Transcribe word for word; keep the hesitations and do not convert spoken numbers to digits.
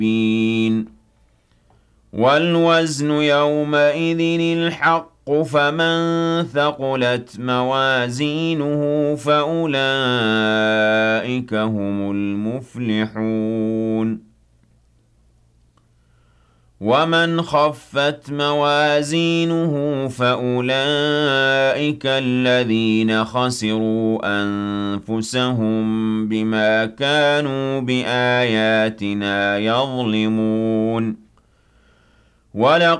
مبين والوزن يومئذ الحق فمن ثقلت موازينه فأولئك هم المفلحون ومن خفت موازينه فأولئك الذين خسروا أنفسهم بما كانوا بآياتنا يظلمون ولقد